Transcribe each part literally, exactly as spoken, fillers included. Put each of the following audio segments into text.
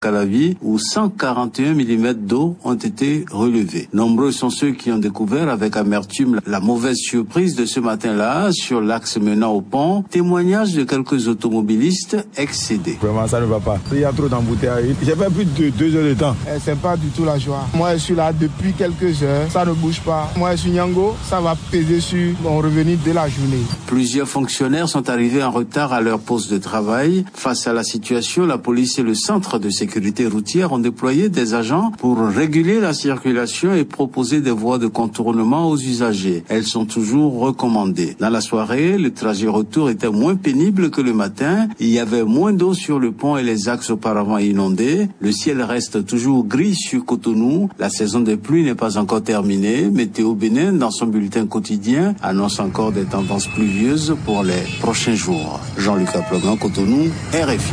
Calavi, où cent quarante et un millimètres d'eau ont été relevés. Nombreux sont ceux qui ont découvert avec amertume la mauvaise surprise de ce matin-là sur l'axe menant au pont. Témoignage de quelques automobilistes excédés. Vraiment, ça ne va pas. Il y a trop d'embouteillages. J'ai fait plus de deux heures de temps. Eh, c'est pas du tout la joie. Moi, je suis là depuis quelques heures. Ça ne bouge pas. Moi, je suis Nyango. Ça va peser sur mon revenu de la journée. Plusieurs fonctionnaires sont arrivés en retard à leur poste de travail. Face à la situation, la police et le centre de sécurité routière ont déployé des agents pour réguler la circulation et proposer des voies de contournement aux usagers. Elles sont toujours recommandées. Dans la soirée, le trajet retour était moins pénible que le matin. Il y avait moins d'eau sur le pont et les axes auparavant inondés. Le ciel reste toujours gris sur Cotonou. La saison des pluies n'est pas encore terminée. Météo Bénin, dans son bulletin quotidien, annonce encore des tendances pluvieuses pour les prochains jours. Jean-Luc Aplogan, Cotonou, R F I.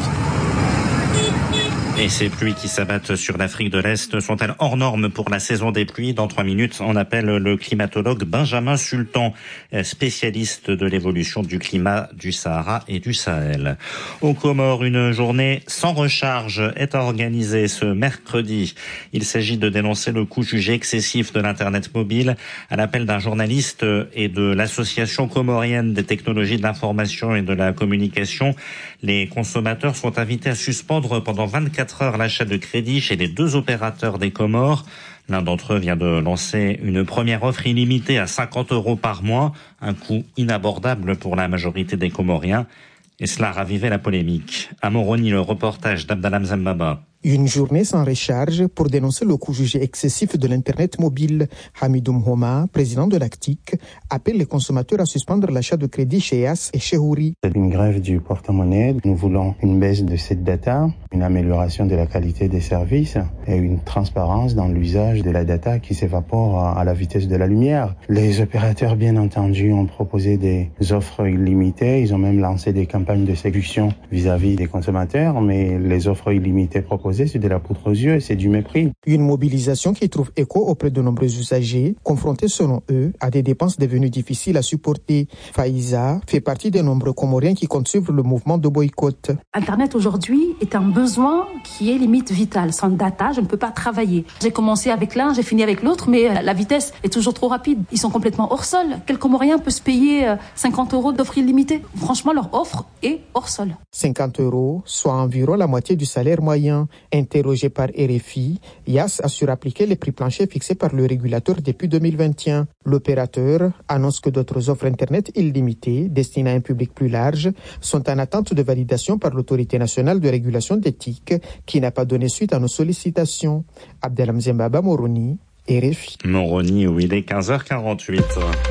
Et ces pluies qui s'abattent sur l'Afrique de l'Est sont-elles hors normes pour la saison des pluies? Dans trois minutes, on appelle le climatologue Benjamin Sultan, spécialiste de l'évolution du climat du Sahara et du Sahel. Aux Comores, une journée sans recharge est organisée ce mercredi. Il s'agit de dénoncer le coût jugé excessif de l'Internet mobile. À l'appel d'un journaliste et de l'Association comorienne des technologies de l'information et de la communication, les consommateurs sont invités à suspendre pendant vingt-quatre heures l'achat de crédit chez les deux opérateurs des Comores. L'un d'entre eux vient de lancer une première offre illimitée à cinquante euros par mois, un coût inabordable pour la majorité des Comoriens. Et cela ravivait la polémique. À Moroni, le reportage d'Abdalam Zambaba. Une journée sans recharge pour dénoncer le coût jugé excessif de l'Internet mobile. Hamidoum Homa, président de l'A C T I C, appelle les consommateurs à suspendre l'achat de crédit chez E A S et chez Houri. C'est une grève du porte-monnaie. Nous voulons une baisse de cette data, une amélioration de la qualité des services et une transparence dans l'usage de la data qui s'évapore à la vitesse de la lumière. Les opérateurs, bien entendu, ont proposé des offres illimitées. Ils ont même lancé des campagnes de séduction vis-à-vis des consommateurs, mais les offres illimitées proposées, c'est de la poudre aux yeux et c'est du mépris. Une mobilisation qui trouve écho auprès de nombreux usagers, confrontés selon eux à des dépenses devenues difficiles à supporter. Faïza fait partie des nombreux Comoriens qui comptent suivre le mouvement de boycott. Internet aujourd'hui est un besoin qui est limite vital. Sans data, je ne peux pas travailler. J'ai commencé avec l'un, j'ai fini avec l'autre, mais la vitesse est toujours trop rapide. Ils sont complètement hors sol. Quel Comorien peut se payer cinquante euros d'offre illimitée? Franchement, leur offre est hors sol. cinquante euros, soit environ la moitié du salaire moyen. Interrogé par R F I, Y A S assure appliquer les prix planchers fixés par le régulateur depuis deux mille vingt et un. L'opérateur annonce que d'autres offres Internet illimitées, destinées à un public plus large, sont en attente de validation par l'Autorité nationale de régulation d'éthique, qui n'a pas donné suite à nos sollicitations. Abdelham Zembaba, Moroni, R F I. Moroni, où il est quinze heures quarante-huit.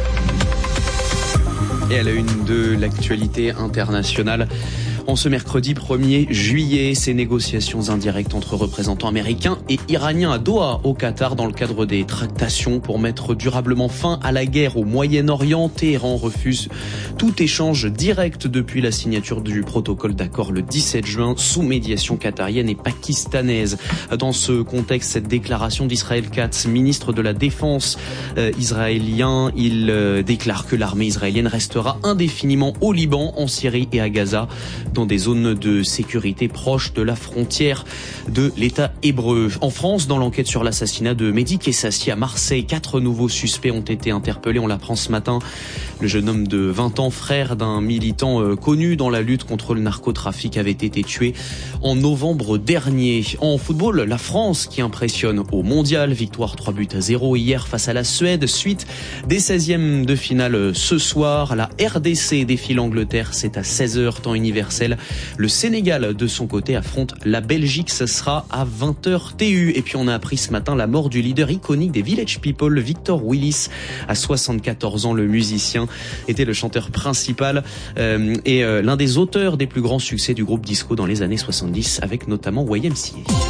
Et à la une de l'actualité internationale, en ce mercredi premier juillet, ces négociations indirectes entre représentants américains et iraniens à Doha, au Qatar, dans le cadre des tractations pour mettre durablement fin à la guerre au Moyen-Orient. Téhéran refuse tout échange direct depuis la signature du protocole d'accord le dix-sept juin, sous médiation qatarienne et pakistanaise. Dans ce contexte, cette déclaration d'Israël Katz, ministre de la Défense euh, israélien, il euh, déclare que l'armée israélienne restera indéfiniment au Liban, en Syrie et à Gaza, dans des zones de sécurité proches de la frontière de l'État hébreu. En France, dans l'enquête sur l'assassinat de Mehdi Kessassi à Marseille, quatre nouveaux suspects ont été interpellés. On l'apprend ce matin. Le jeune homme de vingt ans, frère d'un militant euh, connu dans la lutte contre le narcotrafic, avait été tué en novembre dernier. En football, la France qui impressionne au mondial. Victoire trois buts à zéro hier face à la Suède. Suite des seizièmes de finale ce soir. La R D C défie l'Angleterre. C'est à seize heures, temps universel. Le Sénégal, de son côté, affronte la Belgique. Ce sera à vingt heures T U. Et puis on a appris ce matin la mort du leader iconique des Village People, Victor Willis. À soixante-quatorze ans, le musicien était le chanteur principal euh, et euh, l'un des auteurs des plus grands succès du groupe disco dans les années soixante-dix, avec notamment Y M C A.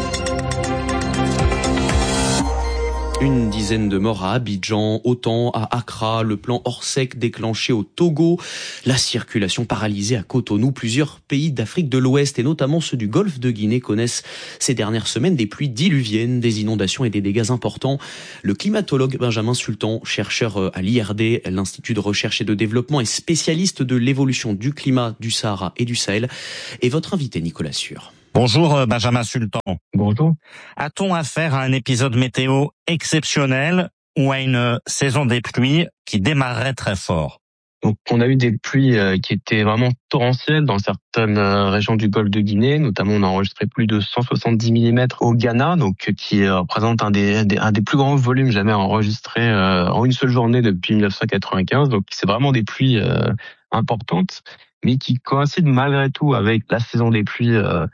Une dizaine de morts à Abidjan, autant à Accra, le plan Orsec déclenché au Togo, la circulation paralysée à Cotonou. Plusieurs pays d'Afrique de l'Ouest et notamment ceux du Golfe de Guinée connaissent ces dernières semaines des pluies diluviennes, des inondations et des dégâts importants. Le climatologue Benjamin Sultan, chercheur à l'I R D, l'Institut de recherche et de développement, et spécialiste de l'évolution du climat du Sahara et du Sahel, est votre invité, Nicolas Sûr. Bonjour Benjamin Sultan. Bonjour. A-t-on affaire à un épisode météo exceptionnel ou à une saison des pluies qui démarrerait très fort? Donc, on a eu des pluies qui étaient vraiment torrentielles dans certaines régions du golfe de Guinée. Notamment, on a enregistré plus de cent soixante-dix millimètres au Ghana, donc qui représente un des, des, un des plus grands volumes jamais enregistrés en une seule journée depuis mille neuf cent quatre-vingt-quinze. Donc, c'est vraiment des pluies importantes, mais qui coïncident malgré tout avec la saison des pluies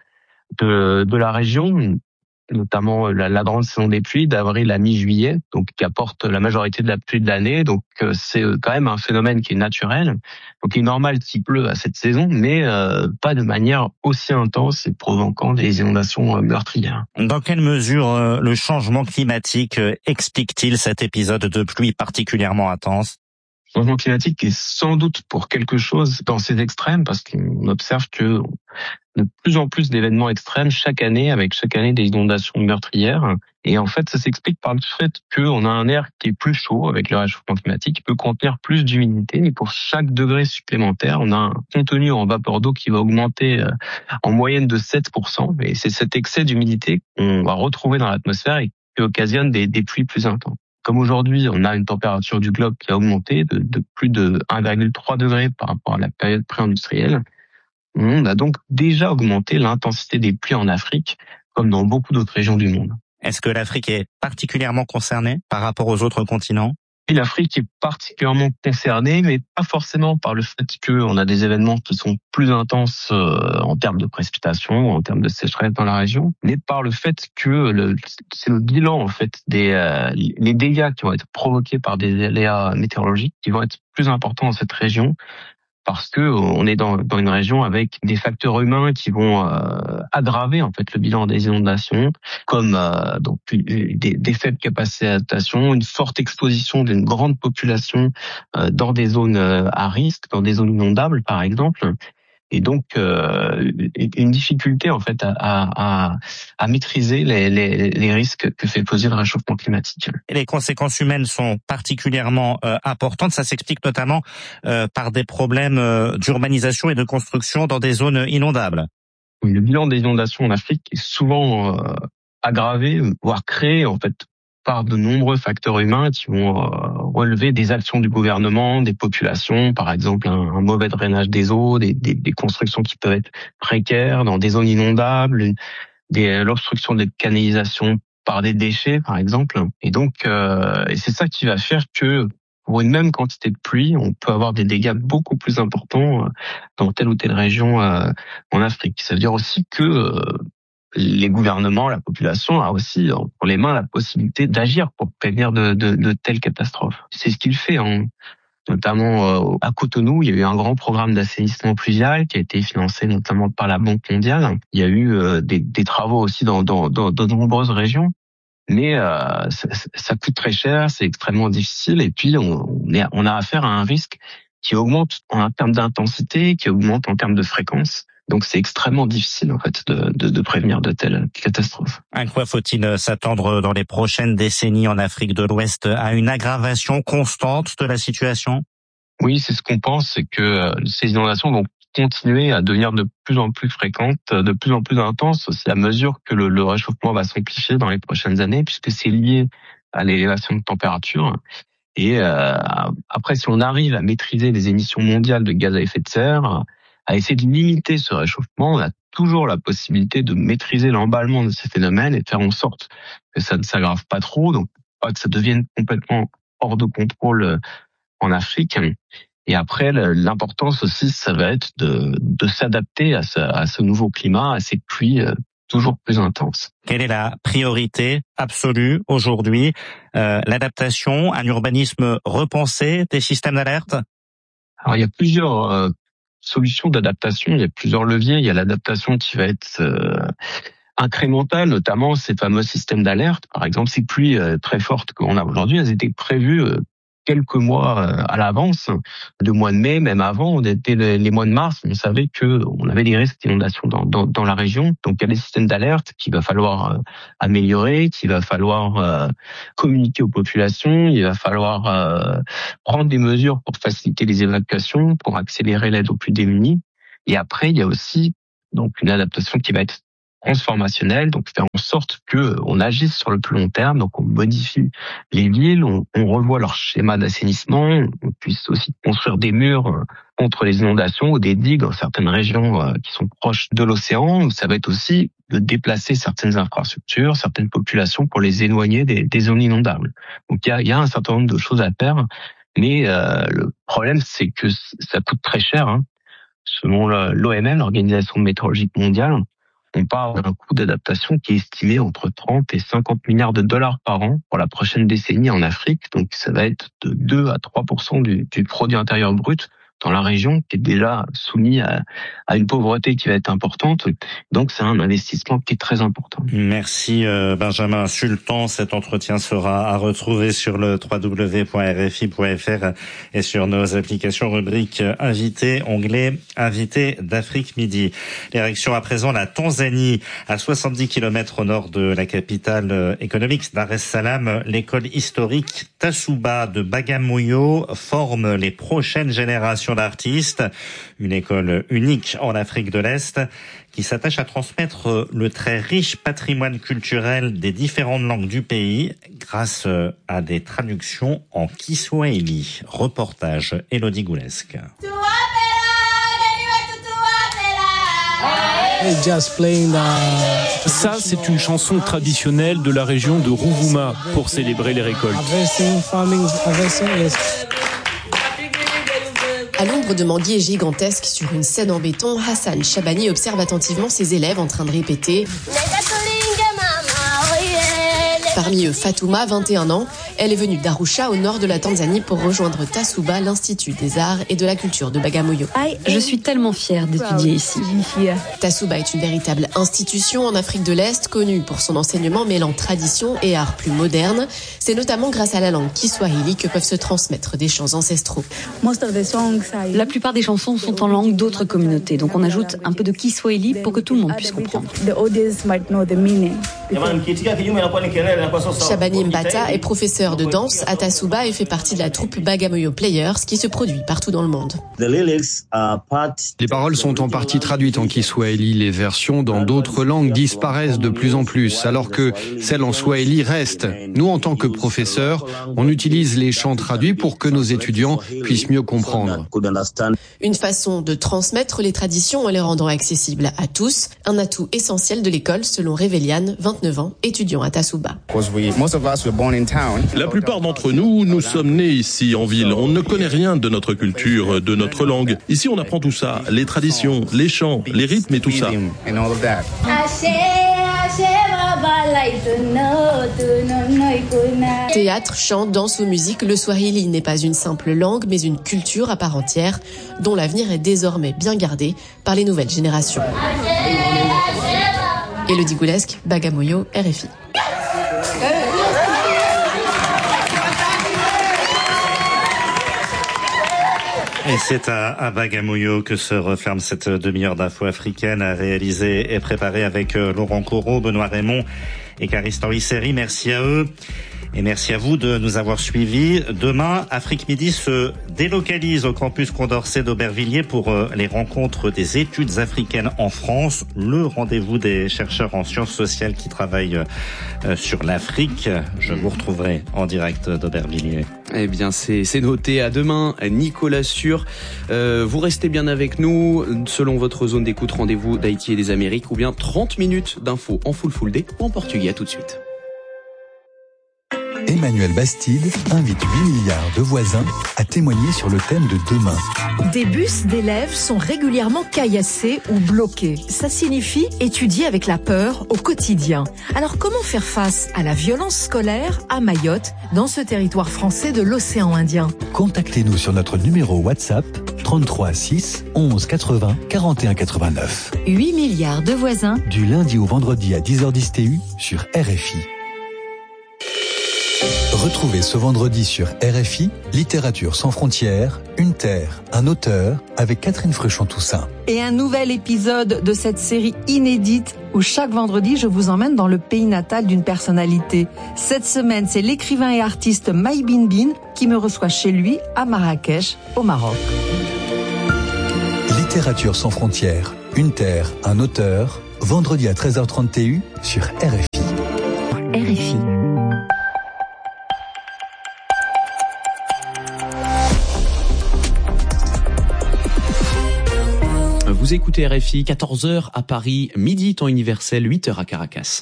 de, de la région, notamment la, la grande saison des pluies d'avril à mi-juillet, donc qui apporte la majorité de la pluie de l'année. Donc c'est quand même un phénomène qui est naturel. Donc il est normal qu'il pleut à cette saison, mais euh, pas de manière aussi intense et provoquant des inondations meurtrières. Dans quelle mesure euh, le changement climatique euh, explique-t-il cet épisode de pluie particulièrement intense? Le changement climatique est sans doute pour quelque chose dans ces extrêmes, parce qu'on observe que de plus en plus d'événements extrêmes chaque année, avec chaque année des inondations meurtrières. Et en fait, ça s'explique par le fait qu'on a un air qui est plus chaud avec le réchauffement climatique, qui peut contenir plus d'humidité. Et pour chaque degré supplémentaire, on a un contenu en vapeur d'eau qui va augmenter en moyenne de sept pour cent. Et c'est cet excès d'humidité qu'on va retrouver dans l'atmosphère et qui occasionne des, des pluies plus intenses. Comme aujourd'hui, on a une température du globe qui a augmenté de, de plus de un virgule trois degrés par rapport à la période pré-industrielle. On a donc déjà augmenté l'intensité des pluies en Afrique, comme dans beaucoup d'autres régions du monde. Est-ce que l'Afrique est particulièrement concernée par rapport aux autres continents? Et l'Afrique est particulièrement concernée, mais pas forcément par le fait qu'on a des événements qui sont plus intenses euh, en termes de précipitations, en termes de sécheresse dans la région, mais par le fait que le, c'est le bilan en fait des euh, les dégâts qui vont être provoqués par des aléas météorologiques qui vont être plus importants dans cette région. Parce que on est dans, dans une région avec des facteurs humains qui vont euh, aggraver en fait le bilan des inondations, comme euh, donc des, des faibles capacités d'adaptation, une forte exposition d'une grande population euh, dans des zones à risque, dans des zones inondables par exemple. Et donc euh, une difficulté en fait à, à, à maîtriser les, les, les risques que fait poser le réchauffement climatique. Et les conséquences humaines sont particulièrement euh, importantes. Ça s'explique notamment euh, par des problèmes euh, d'urbanisation et de construction dans des zones inondables. Oui, le bilan des inondations en Afrique est souvent euh, aggravé, voire créé en fait par de nombreux facteurs humains qui vont euh, relever des actions du gouvernement, des populations, par exemple un, un mauvais drainage des eaux, des, des, des constructions qui peuvent être précaires dans des zones inondables, des, l'obstruction des canalisations par des déchets, par exemple. Et donc, euh, et c'est ça qui va faire que pour une même quantité de pluie, on peut avoir des dégâts beaucoup plus importants dans telle ou telle région euh, en Afrique. Ça veut dire aussi que euh, les gouvernements, la population a aussi entre les mains la possibilité d'agir pour prévenir de, de, de telles catastrophes. C'est ce qu'il fait, hein. Notamment euh, à Cotonou, il y a eu un grand programme d'assainissement pluvial qui a été financé notamment par la Banque mondiale. Il y a eu euh, des, des travaux aussi dans, dans, dans, dans de nombreuses régions, mais euh, ça, ça coûte très cher, c'est extrêmement difficile, et puis on, on, est, on a affaire à un risque qui augmente en termes d'intensité, qui augmente en termes de fréquence. Donc c'est extrêmement difficile en fait de, de, de prévenir de telles catastrophes. À quoi faut-il s'attendre dans les prochaines décennies en Afrique de l'Ouest? À une aggravation constante de la situation? Oui, c'est ce qu'on pense, c'est que ces inondations vont continuer à devenir de plus en plus fréquentes, de plus en plus intenses aussi à mesure que le, le réchauffement va s'amplifier dans les prochaines années, puisque c'est lié à l'élévation de température. Et euh, après, si on arrive à maîtriser les émissions mondiales de gaz à effet de serre, à essayer de limiter ce réchauffement, on a toujours la possibilité de maîtriser l'emballement de ces phénomènes et de faire en sorte que ça ne s'aggrave pas trop, donc pas que ça devienne complètement hors de contrôle en Afrique. Et après, l'importance aussi, ça va être de, de s'adapter à ce, à ce nouveau climat, à ces pluies toujours plus intenses. Quelle est la priorité absolue aujourd'hui? euh, L'adaptation, un urbanisme repensé, des systèmes d'alerte? Alors, il y a plusieurs euh, solutions d'adaptation, il y a plusieurs leviers. Il y a l'adaptation qui va être euh, incrémentale, notamment ces fameux systèmes d'alerte. Par exemple, ces pluies euh, très fortes qu'on a aujourd'hui, elles étaient prévues euh, quelques mois à l'avance, le mois de mai, même avant, dès les mois de mars, on savait que on avait des risques d'inondation dans, dans, dans la région. Donc il y a des systèmes d'alerte qu'il va falloir améliorer, qu'il va falloir euh, communiquer aux populations, il va falloir euh, prendre des mesures pour faciliter les évacuations, pour accélérer l'aide aux plus démunis. Et après, il y a aussi donc une adaptation qui va être transformationnelle, donc faire en sorte que on agisse sur le plus long terme, donc on modifie les villes, on, on revoit leur schéma d'assainissement, on puisse aussi construire des murs contre les inondations ou des digues dans certaines régions euh, qui sont proches de l'océan. Ça va être aussi de déplacer certaines infrastructures, certaines populations pour les éloigner des, des zones inondables. Donc il y a, il y a un certain nombre de choses à faire, mais euh, le problème c'est que ça coûte très cher. Hein. Selon l'O M M, l'Organisation météorologique mondiale, on parle d'un coût d'adaptation qui est estimé entre trente et cinquante milliards de dollars par an pour la prochaine décennie en Afrique. Donc ça va être de deux à trois pour cent du, du produit intérieur brut dans la région qui est déjà soumis à, à une pauvreté qui va être importante. Donc c'est un investissement qui est très important. Merci euh, Benjamin Sultan. Cet entretien sera à retrouver sur le w w w point r f i point f r et sur nos applications rubrique Invité, onglet Invité d'Afrique Midi. Direction à présent la Tanzanie, à soixante-dix kilomètres au nord de la capitale économique Dar es Salaam. L'école historique Tasuba de Bagamoyo forme les prochaines générations d'artistes, une école unique en Afrique de l'Est qui s'attache à transmettre le très riche patrimoine culturel des différentes langues du pays grâce à des traductions en Kiswahili. Reportage Elodie Goulesque. Ça, c'est une chanson traditionnelle de la région de Rouvouma pour célébrer les récoltes. À l'ombre de manguiers gigantesques sur une scène en béton, Hassan Chabani observe attentivement ses élèves en train de répéter. Parmi eux, Fatouma, vingt et un ans. Elle est venue d'Arusha, au nord de la Tanzanie, pour rejoindre Tasuba, l'Institut des Arts et de la Culture de Bagamoyo. Je suis tellement fière d'étudier ici. Tasuba est une véritable institution en Afrique de l'Est, connue pour son enseignement mêlant tradition et art plus moderne. C'est notamment grâce à la langue Kiswahili que peuvent se transmettre des chants ancestraux. La plupart des chansons sont en langue d'autres communautés, donc on ajoute un peu de Kiswahili pour que tout le monde puisse comprendre. Shabani Mbata est professeur de danse à Tasuba et fait partie de la troupe Bagamoyo Players qui se produit partout dans le monde. Les paroles sont en partie traduites en Kiswahili. Les versions dans d'autres langues disparaissent de plus en plus, alors que celles en Swahili restent. Nous, en tant que professeurs, on utilise les chants traduits pour que nos étudiants puissent mieux comprendre. Une façon de transmettre les traditions en les rendant accessibles à tous, un atout essentiel de l'école selon Révéliane, vingt-neuf ans, étudiant à Tasuba. La plupart d'entre nous, nous sommes nés ici en ville. On ne connaît rien de notre culture, de notre langue. Ici, on apprend tout ça, les traditions, les chants, les rythmes et tout ça. Théâtre, chant, danse ou musique, le Swahili n'est pas une simple langue, mais une culture à part entière, dont l'avenir est désormais bien gardé par les nouvelles générations. Elodie Goulesque, Bagamoyo, R F I. Et c'est à, à Bagamoyo que se referme cette demi-heure d'info africaine réalisée et préparée avec Laurent Corot, Benoît Raymond et Caristan Isseri. Merci à eux. Et merci à vous de nous avoir suivis. Demain, Afrique Midi se délocalise au campus Condorcet d'Aubervilliers pour les rencontres des études africaines en France. Le rendez-vous des chercheurs en sciences sociales qui travaillent sur l'Afrique. Je vous retrouverai en direct d'Aubervilliers. Eh bien, c'est, c'est noté. À demain, Nicolas Sûr. Euh, vous restez bien avec nous. Selon votre zone d'écoute, rendez-vous d'Haïti et des Amériques ou bien trente minutes d'infos en full full day ou en portugais. À tout de suite. Emmanuel Bastide invite huit milliards de voisins à témoigner sur le thème de demain. Des bus d'élèves sont régulièrement caillassés ou bloqués. Ça signifie étudier avec la peur au quotidien. Alors comment faire face à la violence scolaire à Mayotte, dans ce territoire français de l'océan Indien ? Contactez-nous sur notre numéro WhatsApp trente-trois six onze quatre-vingts quarante et un quatre-vingt-neuf. huit milliards de voisins. Du lundi au vendredi à dix heures dix T U sur R F I. Retrouvez ce vendredi sur R F I, Littérature sans frontières, une terre, un auteur, avec Catherine Fruchon-Toussaint. Et un nouvel épisode de cette série inédite où chaque vendredi je vous emmène dans le pays natal d'une personnalité. Cette semaine, c'est l'écrivain et artiste Maï Binbin qui me reçoit chez lui à Marrakech, au Maroc. Littérature sans frontières, une terre, un auteur, vendredi à treize heures trente T U sur R F I. R F I. Vous écoutez R F I, quatorze heures à Paris, midi temps universel, huit heures à Caracas.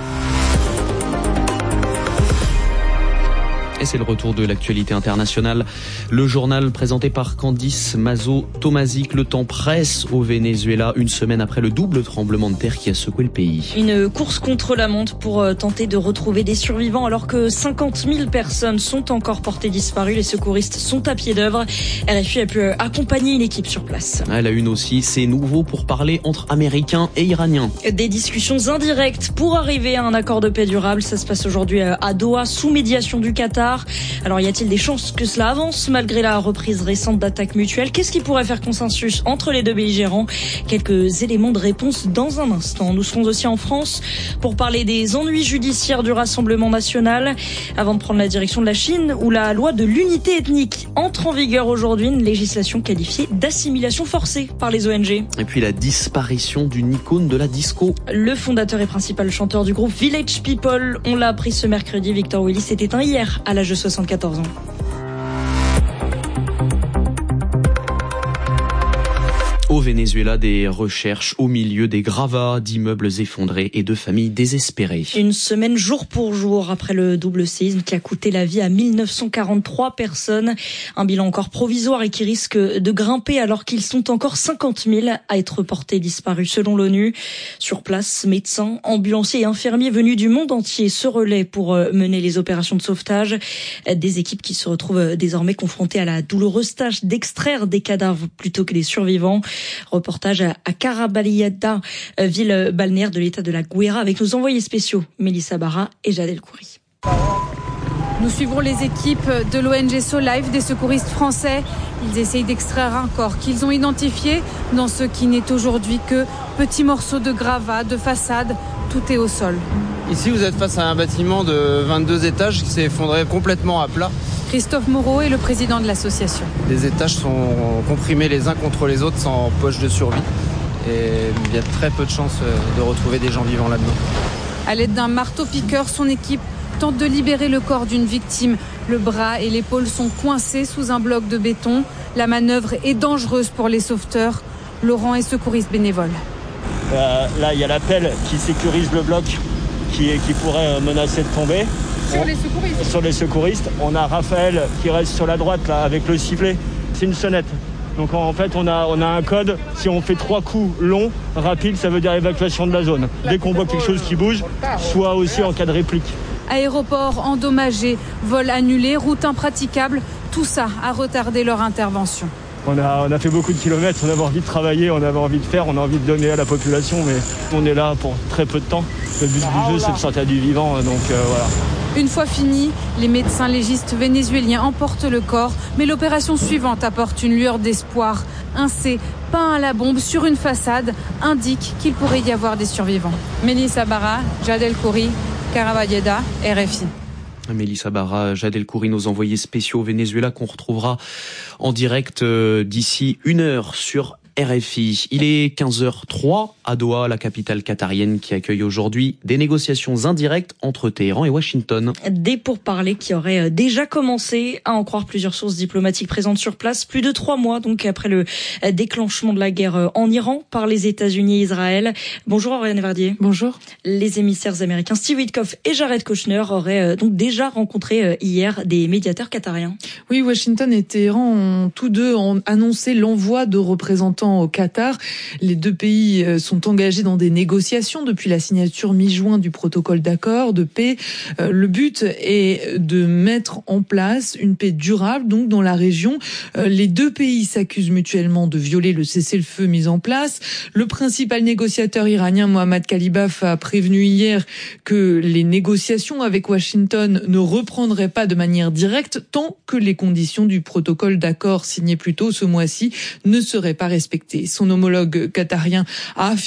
Et c'est le retour de l'actualité internationale. Le journal présenté par Candice Mazo-Tomazic. Le temps presse au Venezuela une semaine après le double tremblement de terre qui a secoué le pays. Une course contre la montre pour tenter de retrouver des survivants alors que cinquante mille personnes sont encore portées disparues. Les secouristes sont à pied d'œuvre. R F I a pu accompagner une équipe sur place. À la une aussi, c'est nouveau pour parler entre Américains et Iraniens. Des discussions indirectes pour arriver à un accord de paix durable. Ça se passe aujourd'hui à Doha sous médiation du Qatar. Alors y a-t-il des chances que cela avance malgré la reprise récente d'attaques mutuelles? Qu'est-ce qui pourrait faire consensus entre les deux belligérants? Quelques éléments de réponse dans un instant. Nous serons aussi en France pour parler des ennuis judiciaires du Rassemblement national avant de prendre la direction de la Chine où la loi de l'unité ethnique entre en vigueur aujourd'hui, une législation qualifiée d'assimilation forcée par les O N G. Et puis la disparition d'une icône de la disco. Le fondateur et principal chanteur du groupe Village People, on l'a appris ce mercredi, Victor Willis s'est éteint hier à l'âge de soixante-quatorze ans. Au Venezuela, des recherches au milieu des gravats d'immeubles effondrés et de familles désespérées. Une semaine jour pour jour après le double séisme qui a coûté la vie à mille neuf cent quarante-trois personnes. Un bilan encore provisoire et qui risque de grimper alors qu'ils sont encore cinquante mille à être portés disparus selon l'ONU. Sur place, médecins, ambulanciers et infirmiers venus du monde entier se relaient pour mener les opérations de sauvetage. Des équipes qui se retrouvent désormais confrontées à la douloureuse tâche d'extraire des cadavres plutôt que des survivants. Reportage à Caraballiada, ville balnéaire de l'état de la Guaira, avec nos envoyés spéciaux Mélissa Barra et Jad El Khoury. Nous suivrons les équipes de l'O N G SoLife, des secouristes français. Ils essayent d'extraire un corps qu'ils ont identifié dans ce qui n'est aujourd'hui que petits morceaux de gravats, de façade. Tout est au sol. Ici, vous êtes face à un bâtiment de vingt-deux étages qui s'est effondré complètement à plat. Christophe Moreau est le président de l'association. Les étages sont comprimés les uns contre les autres sans poche de survie. Et il y a très peu de chances de retrouver des gens vivants là-dedans. À l'aide d'un marteau-piqueur, son équipe tente de libérer le corps d'une victime. Le bras et l'épaule sont coincés sous un bloc de béton. La manœuvre est dangereuse pour les sauveteurs. Laurent est secouriste bénévole. Euh, là, il y a la pelle qui sécurise le bloc qui, qui pourrait menacer de tomber. Sur les secouristes. Sur les secouristes. On a Raphaël qui reste sur la droite là avec le sifflet. C'est une sonnette. Donc en fait, on a, on a un code. Si on fait trois coups longs, rapides, ça veut dire évacuation de la zone. Dès qu'on voit quelque chose qui bouge, soit aussi en cas de réplique. Aéroport endommagé, vol annulé, route impraticable. Tout ça a retardé leur intervention. On a, on a fait beaucoup de kilomètres, on avait envie de travailler, on avait envie de faire, on a envie de donner à la population, mais on est là pour très peu de temps. Le but du jeu, c'est de sortir du vivant, donc euh, voilà. Une fois fini, les médecins légistes vénézuéliens emportent le corps, mais l'opération suivante apporte une lueur d'espoir. Un C peint à la bombe sur une façade indique qu'il pourrait y avoir des survivants. Mélissa Barra, Jad El Khoury, Caraballieda, R F I. Mélissa Barra, Jad El Khoury, nos envoyés spéciaux au Venezuela qu'on retrouvera en direct d'ici une heure sur R F I. Il est quinze heures trois à Doha, la capitale qatarienne qui accueille aujourd'hui des négociations indirectes entre Téhéran et Washington. Des pourparlers qui auraient déjà commencé, à en croire plusieurs sources diplomatiques présentes sur place, plus de trois mois donc après le déclenchement de la guerre en Iran par les États-Unis et Israël. Bonjour Oriane Verdier. Bonjour. Les émissaires américains Steve Witkoff et Jared Kushner auraient donc déjà rencontré hier des médiateurs qatariens. Oui, Washington et Téhéran ont tous deux annoncé l'envoi de représentants au Qatar. Les deux pays sont engagés dans des négociations depuis la signature mi-juin du protocole d'accord de paix. Le but est de mettre en place une paix durable donc dans la région. Les deux pays s'accusent mutuellement de violer le cessez-le-feu mis en place. Le principal négociateur iranien Mohammad Khalibaf a prévenu hier que les négociations avec Washington ne reprendraient pas de manière directe tant que les conditions du protocole d'accord signé plus tôt ce mois-ci ne seraient pas respectées. Son homologue qatarien a affirmé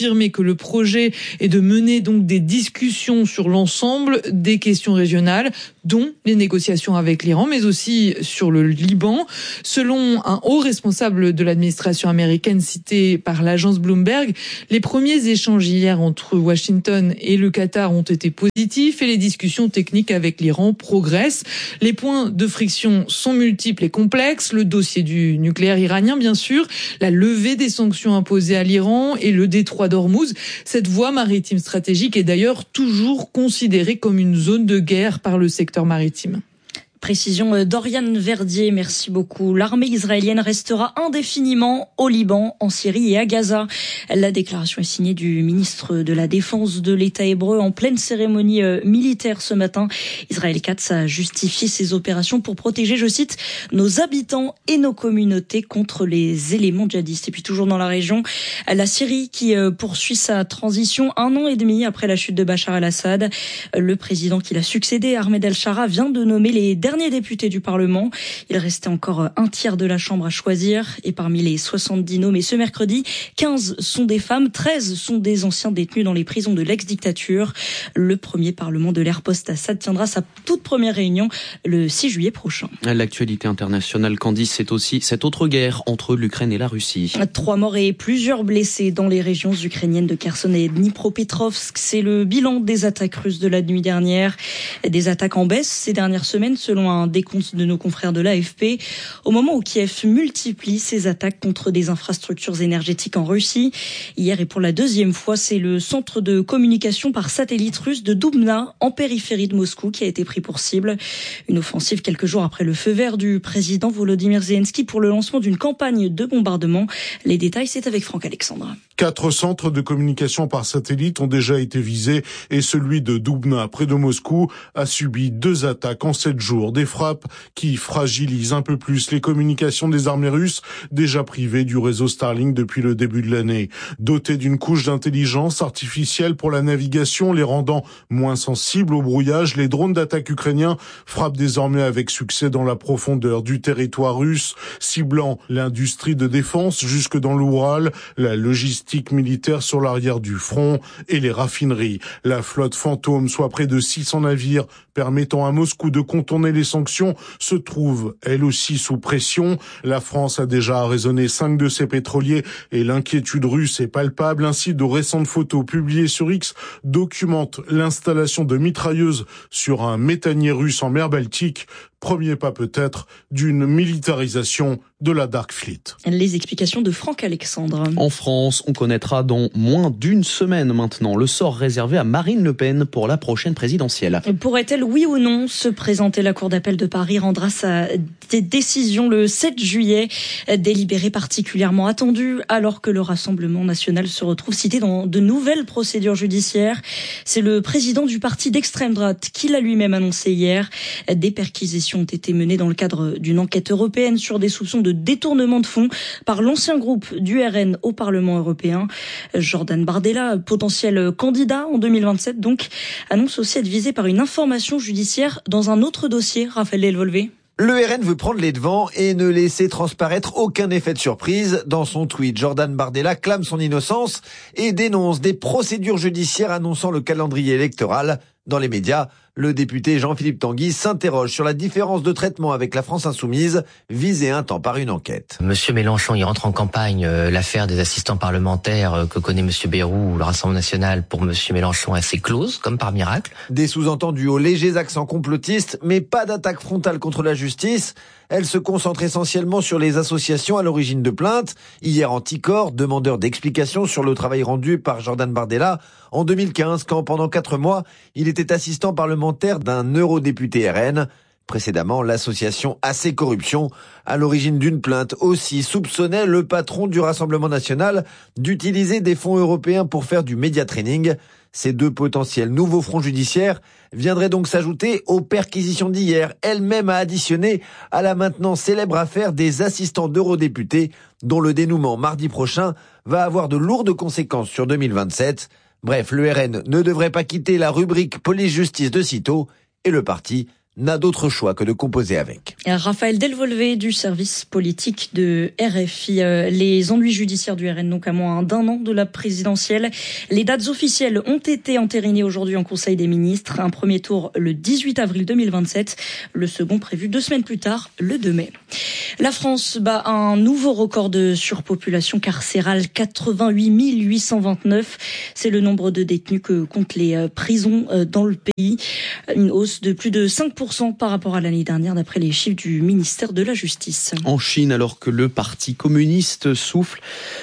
confirmé que le projet est de mener donc des discussions sur l'ensemble des questions régionales, dont les négociations avec l'Iran, mais aussi sur le Liban. Selon un haut responsable de l'administration américaine cité par l'agence Bloomberg, les premiers échanges hier entre Washington et le Qatar ont été positifs et les discussions techniques avec l'Iran progressent. Les points de friction sont multiples et complexes. Le dossier du nucléaire iranien, bien sûr, la levée des sanctions imposées à l'Iran et le détroit d'Ormuz. Cette voie maritime stratégique est d'ailleurs toujours considérée comme une zone de guerre par le secteur maritime. Précision d'Oriane Verdier, merci beaucoup. L'armée israélienne restera indéfiniment au Liban, en Syrie et à Gaza. La déclaration est signée du ministre de la Défense de l'État hébreu en pleine cérémonie militaire ce matin. Israël Katz a justifié ses opérations pour protéger, je cite, nos habitants et nos communautés contre les éléments djihadistes. Et puis toujours dans la région, la Syrie qui poursuit sa transition un an et demi après la chute de Bachar el-Assad. Le président qui l'a succédé, Ahmed El-Shara, vient de nommer les derniers Dernier député du Parlement. Il restait encore un tiers de la Chambre à choisir. Et parmi les soixante-dix nommés ce mercredi, quinze sont des femmes, treize sont des anciens détenus dans les prisons de l'ex-dictature. Le premier Parlement de l'ère post-Assad tiendra sa toute première réunion le six juillet prochain. L'actualité internationale, Candice, c'est aussi cette autre guerre entre l'Ukraine et la Russie. Trois morts et plusieurs blessés dans les régions ukrainiennes de Kherson et Dnipropetrovsk. C'est le bilan des attaques russes de la nuit dernière. Des attaques en baisse ces dernières semaines, selon un décompte de nos confrères de l'A F P, au moment où Kiev multiplie ses attaques contre des infrastructures énergétiques en Russie. Hier et pour la deuxième fois, c'est le centre de communication par satellite russe de Dubna, en périphérie de Moscou, qui a été pris pour cible. Une offensive quelques jours après le feu vert du président Volodymyr Zelensky pour le lancement d'une campagne de bombardement. Les détails, c'est avec Franck Alexandre. Quatre centres de communication par satellite ont déjà été visés et celui de Dubna, près de Moscou, a subi deux attaques en sept jours. Des frappes qui fragilisent un peu plus les communications des armées russes, déjà privées du réseau Starlink depuis le début de l'année. Dotés d'une couche d'intelligence artificielle pour la navigation, les rendant moins sensibles au brouillage, les drones d'attaque ukrainiens frappent désormais avec succès dans la profondeur du territoire russe, ciblant l'industrie de défense jusque dans l'Oural, la logistique militaire sur l'arrière du front et les raffineries. La flotte fantôme, soit près de six cents navires permettant à Moscou de contourner les sanctions, se trouve elle aussi sous pression. La France a déjà arraisonné cinq de ses pétroliers et l'inquiétude russe est palpable. Ainsi, de récentes photos publiées sur X documentent l'installation de mitrailleuses sur un méthanier russe en mer Baltique. Premier pas peut-être d'une militarisation de la Dark Fleet. Les explications de Franck Alexandre. En France, on connaîtra dans moins d'une semaine maintenant le sort réservé à Marine Le Pen pour la prochaine présidentielle. Pourrait-elle, oui ou non, se présenter? La Cour d'appel de Paris rendra sa décision le sept juillet, délibéré particulièrement attendu alors que le Rassemblement national se retrouve cité dans de nouvelles procédures judiciaires. C'est le président du parti d'extrême droite qui l'a lui-même annoncé hier. Des perquisitions ont été menées dans le cadre d'une enquête européenne sur des soupçons de détournement de fonds par l'ancien groupe du R N au Parlement européen. Jordan Bardella, potentiel candidat en deux mille vingt-sept, donc, annonce aussi être visé par une information judiciaire dans un autre dossier. Raphaël Delvolvé. Le R N veut prendre les devants et ne laisser transparaître aucun effet de surprise. Dans son tweet, Jordan Bardella clame son innocence et dénonce des procédures judiciaires annonçant le calendrier électoral. Dans les médias, le député Jean-Philippe Tanguy s'interroge sur la différence de traitement avec la France insoumise, visée un temps par une enquête. Monsieur Mélenchon, il rentre en campagne. Euh, l'affaire des assistants parlementaires euh, que connaît Monsieur Bayrou, le Rassemblement national, pour Monsieur Mélenchon, est assez close, comme par miracle. Des sous-entendus aux légers accents complotistes, mais pas d'attaque frontale contre la justice. Elle se concentre essentiellement sur les associations à l'origine de plaintes. Hier, Anticor, demandeur d'explications sur le travail rendu par Jordan Bardella en deux mille quinze, quand pendant quatre mois, il était assistant parlementaire d'un eurodéputé R N. Précédemment, l'association Assez Corruption, à l'origine d'une plainte aussi, soupçonnait le patron du Rassemblement national d'utiliser des fonds européens pour faire du média training. Ces deux potentiels nouveaux fronts judiciaires viendraient donc s'ajouter aux perquisitions d'hier, elle-même a additionné à la maintenant célèbre affaire des assistants d'eurodéputés, dont le dénouement mardi prochain va avoir de lourdes conséquences sur deux mille vingt-sept. Bref, le R N ne devrait pas quitter la rubrique police-justice de sitôt et le parti n'a d'autre choix que de composer avec. Raphaël Delvolvé du service politique de R F I. Les ennuis judiciaires du R N, donc à moins d'un an de la présidentielle. Les dates officielles ont été entérinées aujourd'hui en Conseil des ministres. Un premier tour le dix-huit avril deux mille vingt-sept. Le second prévu deux semaines plus tard, le deux mai. La France bat un nouveau record de surpopulation carcérale, quatre-vingt-huit mille huit cent vingt-neuf. C'est le nombre de détenus que comptent les prisons dans le pays. Une hausse de plus de cinq pour cent par rapport à l'année dernière, d'après les chiffres du ministère de la Justice. En Chine, alors que le Parti communiste souffle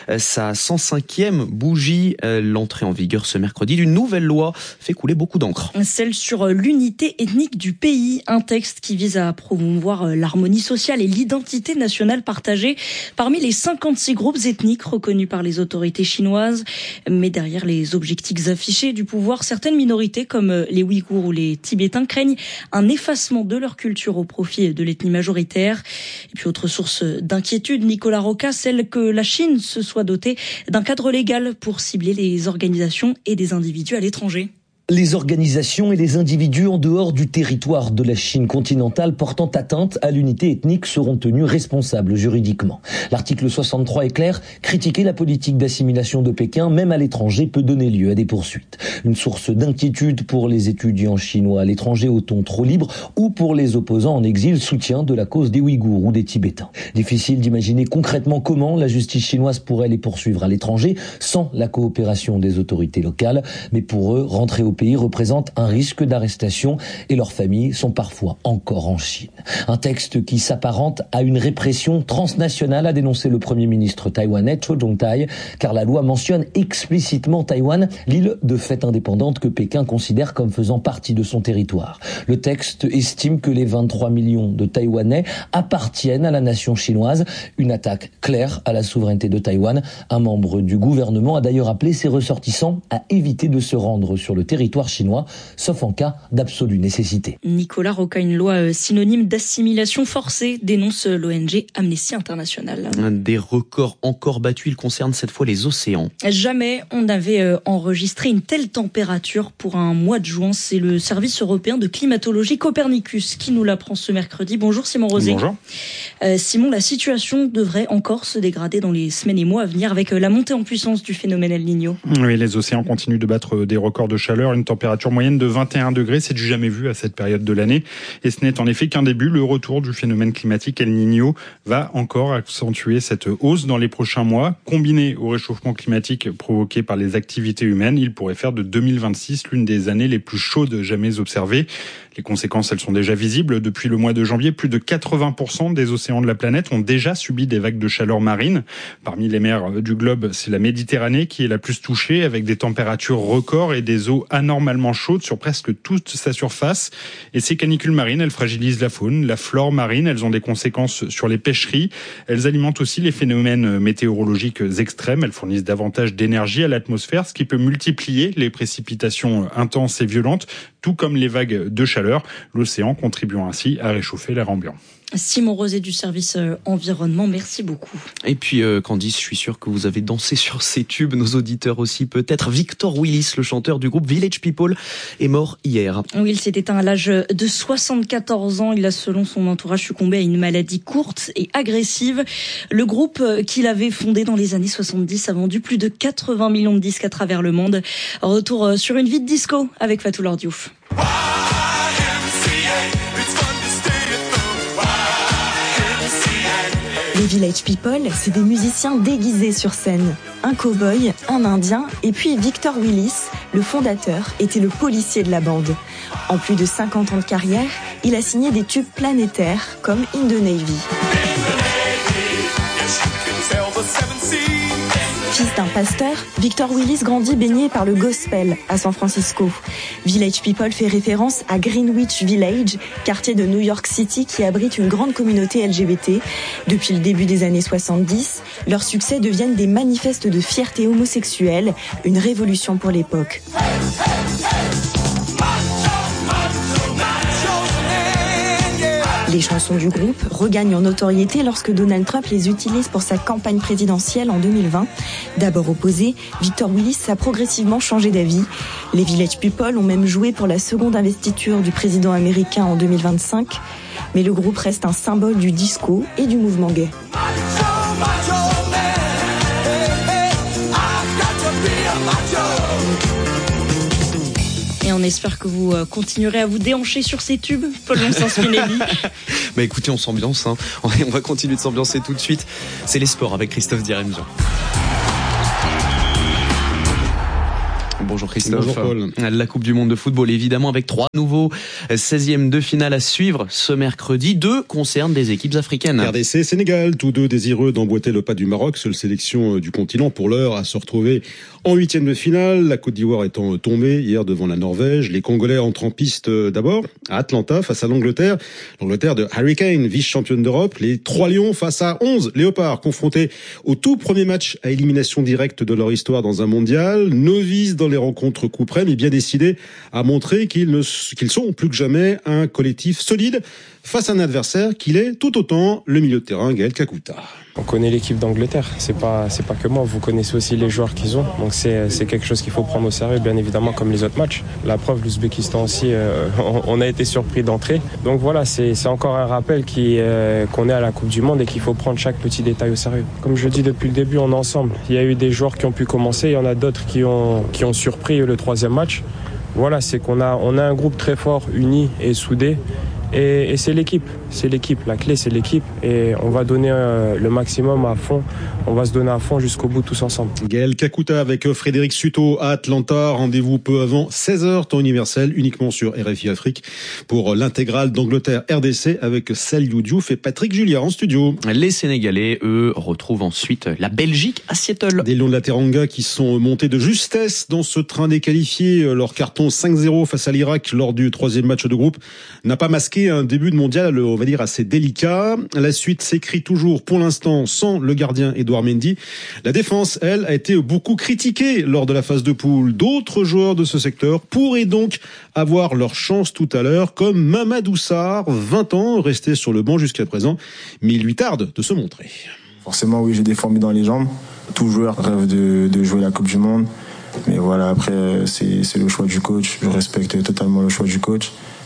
sa cent cinquième bougie, l'entrée en vigueur ce mercredi d'une nouvelle loi fait couler beaucoup d'encre. Celle sur l'unité ethnique du pays, un texte qui vise à promouvoir l'harmonie sociale et l'identité nationale partagée parmi les cinquante-six groupes ethniques reconnus par les autorités chinoises. Mais derrière les objectifs affichés du pouvoir, certaines minorités comme les Ouïghours ou les Tibétains craignent un effacement de leur culture au profit de l'ethnie majoritaire. Et puis autre source d'inquiétude, Nicolas Roca, celle que la Chine se soit dotée d'un cadre légal pour cibler les organisations et des individus à l'étranger. Les organisations et les individus en dehors du territoire de la Chine continentale portant atteinte à l'unité ethnique seront tenus responsables juridiquement. L'article soixante-trois est clair, critiquer la politique d'assimilation de Pékin, même à l'étranger, peut donner lieu à des poursuites. Une source d'inquiétude pour les étudiants chinois à l'étranger au ton trop libre ou pour les opposants en exil, soutien de la cause des Ouïghours ou des Tibétains. Difficile d'imaginer concrètement comment la justice chinoise pourrait les poursuivre à l'étranger sans la coopération des autorités locales, mais pour eux, rentrer au pays représente un risque d'arrestation et leurs familles sont parfois encore en Chine. Un texte qui s'apparente à une répression transnationale, a dénoncé le Premier ministre taïwanais Cho Jong-tai, car la loi mentionne explicitement Taïwan, l'île de fait indépendante que Pékin considère comme faisant partie de son territoire. Le texte estime que les vingt-trois millions de Taïwanais appartiennent à la nation chinoise, une attaque claire à la souveraineté de Taïwan. Un membre du gouvernement a d'ailleurs appelé ses ressortissants à éviter de se rendre sur le territoire chinois, sauf en cas d'absolue nécessité. Nicolas Roca, une loi synonyme d'assimilation forcée, dénonce l'O N G Amnesty International. Des records encore battus, ils concernent cette fois les océans. Jamais on n'avait enregistré une telle température pour un mois de juin. C'est le service européen de climatologie Copernicus qui nous l'apprend ce mercredi. Bonjour Simon Rosé. Bonjour. Euh, Simon, la situation devrait encore se dégrader dans les semaines et mois à venir avec la montée en puissance du phénomène El Niño. Oui, les océans continuent de battre des records de chaleur. Une température moyenne de vingt et un degrés, c'est du jamais vu à cette période de l'année. Et ce n'est en effet qu'un début. Le retour du phénomène climatique El Niño va encore accentuer cette hausse dans les prochains mois. Combiné au réchauffement climatique provoqué par les activités humaines, il pourrait faire de deux mille vingt-six l'une des années les plus chaudes jamais observées. Les conséquences, elles sont déjà visibles. Depuis le mois de janvier, plus de quatre-vingts pour cent des océans de la planète ont déjà subi des vagues de chaleur marine. Parmi les mers du globe, c'est la Méditerranée qui est la plus touchée, avec des températures records et des eaux anormalement chaudes sur presque toute sa surface. Et ces canicules marines, elles fragilisent la faune, la flore marine. Elles ont des conséquences sur les pêcheries. Elles alimentent aussi les phénomènes météorologiques extrêmes. Elles fournissent davantage d'énergie à l'atmosphère, ce qui peut multiplier les précipitations intenses et violentes, tout comme les vagues de chaleur. L'océan contribuant ainsi à réchauffer l'air ambiant. Simon Rosé du service euh, environnement, merci beaucoup. Et puis euh, Candice, je suis sûr que vous avez dansé sur ces tubes, nos auditeurs aussi peut-être. Victor Willis, le chanteur du groupe Village People, est mort hier. Oui, il s'est éteint à l'âge de soixante-quatorze ans. Il a, selon son entourage, succombé à une maladie courte et agressive. Le groupe qu'il avait fondé dans les années soixante-dix a vendu plus de quatre-vingts millions de disques à travers le monde. Retour sur une vie de disco avec Fatou Lor Diouf. Les Village People, c'est des musiciens déguisés sur scène. Un cow-boy, un indien et puis Victor Willis, le fondateur, était le policier de la bande. En plus de cinquante ans de carrière, il a signé des tubes planétaires comme In the Navy. Fils d'un pasteur, Victor Willis grandit baigné par le gospel à San Francisco. Village People fait référence à Greenwich Village, quartier de New York City qui abrite une grande communauté L G B T. Depuis le début des années soixante-dix, leurs succès deviennent des manifestes de fierté homosexuelle, une révolution pour l'époque. Les chansons du groupe regagnent en notoriété lorsque Donald Trump les utilise pour sa campagne présidentielle en deux mille vingt. D'abord opposé, Victor Willis a progressivement changé d'avis. Les Village People ont même joué pour la seconde investiture du président américain en deux mille vingt-cinq. Mais le groupe reste un symbole du disco et du mouvement gay. Et on espère que vous continuerez à vous déhancher sur ces tubes, Paul Lonsens-Spinelli. Bah écoutez, on s'ambiance, hein. On va continuer de s'ambiancer tout de suite. C'est les sports avec Christophe Diremzian. Bonjour Christophe. Bonjour Paul. La Coupe du Monde de football, évidemment, avec trois nouveaux seizièmes de finale à suivre ce mercredi. Deux concernent des équipes africaines. R D C, Sénégal, tous deux désireux d'emboîter le pas du Maroc, seule sélection du continent pour l'heure à se retrouver en huitième de finale. La Côte d'Ivoire étant tombée hier devant la Norvège. Les Congolais entrent en piste d'abord à Atlanta face à l'Angleterre. L'Angleterre de Harry Kane, vice-championne d'Europe. Les trois Lions face à onze Léopards, confrontés au tout premier match à élimination directe de leur histoire dans un mondial. Novices dans les rencontres coup près, mais bien décidés à montrer qu'ils ne, qu'ils sont plus que jamais un collectif solide face à un adversaire qu'il est tout autant, le milieu de terrain Gaël Kakuta. On connaît l'équipe d'Angleterre, c'est pas c'est pas que moi, vous connaissez aussi les joueurs qu'ils ont, donc c'est c'est quelque chose qu'il faut prendre au sérieux, bien évidemment, comme les autres matchs. La preuve, l'Ouzbékistan aussi, euh, on, on a été surpris d'entrée, donc voilà, c'est c'est encore un rappel qui euh, qu'on est à la Coupe du Monde et qu'il faut prendre chaque petit détail au sérieux. Comme je dis depuis le début, on est ensemble. Il y a eu des joueurs qui ont pu commencer, il y en a d'autres qui ont qui ont surpris le troisième match. Voilà, c'est qu'on a on a un groupe très fort, uni et soudé. Et, et c'est l'équipe, c'est l'équipe, la clé c'est l'équipe et on va donner euh, le maximum à fond, on va se donner à fond jusqu'au bout tous ensemble. Gaël Kakuta avec Frédéric Suto à Atlanta, rendez-vous peu avant seize heures, temps universel, uniquement sur R F I Afrique pour l'intégrale d'Angleterre R D C avec Saliou Diouf et Patrick Julia en studio. Les Sénégalais, eux, retrouvent ensuite la Belgique à Seattle. Des Lions de la Teranga qui sont montés de justesse dans ce train des qualifiés. Leur carton cinq zéro face à l'Irak lors du troisième match de groupe n'a pas masqué un début de mondial, on va dire, assez délicat. La suite s'écrit toujours pour l'instant sans le gardien Edouard Mendy. La défense, elle, a été beaucoup critiquée lors de la phase de poule. D'autres joueurs de ce secteur pourraient donc avoir leur chance tout à l'heure, comme Mamadou Sarr, vingt ans, resté sur le banc jusqu'à présent, mais il lui tarde de se montrer. Forcément, oui, j'ai des fourmis dans les jambes. Tout joueur rêve de, de jouer la Coupe du Monde. Mais voilà, après, c'est, c'est le choix du coach. Je respecte totalement le choix du coach.